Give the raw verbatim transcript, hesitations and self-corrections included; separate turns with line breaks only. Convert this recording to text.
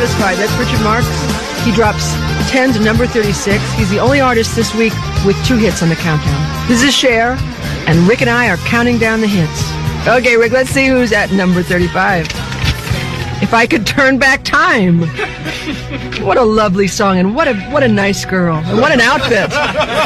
Satisfied. That's Richard Marx. He drops ten to number thirty-six. He's the only artist this week with two hits on the countdown. This is Cher, and Rick and I are counting down the hits. Okay, Rick, let's see who's at number thirty-five. If I Could Turn Back Time. What a lovely song, and what a what a nice girl, and what an outfit.